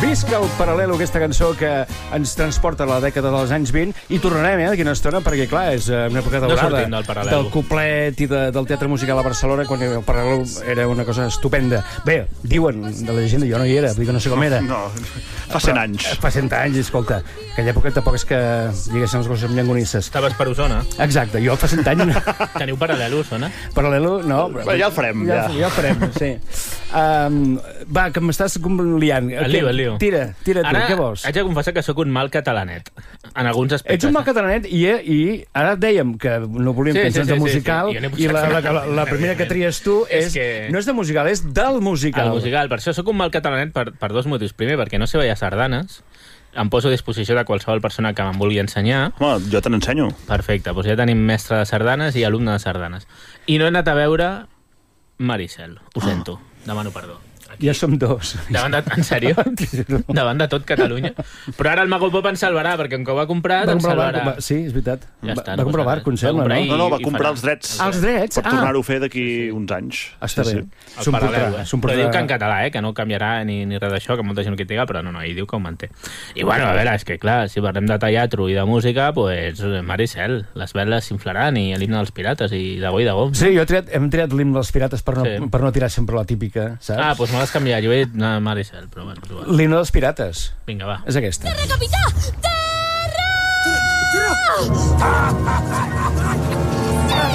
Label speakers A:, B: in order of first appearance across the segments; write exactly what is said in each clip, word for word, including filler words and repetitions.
A: Visca el Paral·lelo, aquesta cançó que ens transporta a la dècada dels anys vint, i tornarem, eh, d'aquí una estona, perquè, clar, és una època daurada
B: no del,
A: del cuplet i de, del teatre musical a Barcelona, quan el Paral·lelo era una cosa estupenda. Bé, diuen de la llegenda, jo no hi era, vull dir que no sé com era.
C: No, fa cent anys.
A: Fa cent anys, escolta. Aquella època tampoc és que diguéssim les coses llengonisses.
B: Estaves per Osona.
A: Exacte, jo fa cent anys...
B: Teniu Paral·lelo, Osona?
A: Paral·lelo, no.
C: Però ja el farem, ja.
A: Ja, ja el farem, sí. Um, va, que m'estàs liant.
B: El lío, el lío.
A: Tira, tira tu,
B: ara,
A: què vols?
B: Haig de confessar que sóc un mal catalanet, en alguns aspectes.
A: Ets un mal catalanet i, i ara dèiem que no volíem
B: sí,
A: cançons
B: sí, sí,
A: de musical,
B: sí, sí.
A: I la, la, la, la primera que tries tu és,
B: és que...
A: no és de musical, és del musical.
B: El musical, per això sóc un mal catalanet per, per dos motius. Primer, perquè no sé ballar sardanes, em poso a disposició de qualsevol persona que me'n vulgui ensenyar.
C: Home, jo te n'ensenyo.
B: Perfecte, doncs ja tenim mestre de sardanes i alumne de sardanes. I no he anat a veure Maricel, ho sento, demano perdó. Aquí.
A: Ja som dos.
B: Davant de, en sèrio? Davant de tot Catalunya. Però ara el Mago Pop ens salvarà, perquè com que ho ha comprat,
A: va
B: ens salvarà.
A: Bar, sí, és veritat.
B: Ja
A: va,
B: està,
A: va
B: no
A: comprar barco, em sembla, no?
C: No, no, va comprar els drets.
A: Els drets?
C: Per
A: ah.
C: tornar-ho a fer d'aquí uns anys.
A: Està
C: sí,
A: bé.
C: Sí.
B: El Paral·lelo, eh? Però diu que en català, eh? Que no canviarà ni, ni res d'això, que molta gent ho critica, però no, no, ell diu que ho manté. I bueno, a veure, és que clar, si parlem de teatre i de música, pues Maricel, les veles s'inflaran i l'himne dels pirates i de go i de go.
A: Sí, jo he triat, hem triat l'himne dels pirates per no,
B: sí.
A: per no tirar sempre la típica, saps?
B: Ah, doncs me l'has canviat, jo he dit no, Maricel, però bueno, és igual.
A: L'himne dels pirates.
B: Vinga, va.
A: És aquesta.
D: Terra, capità! Terra!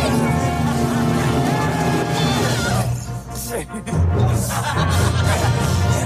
D: Terra! Sí!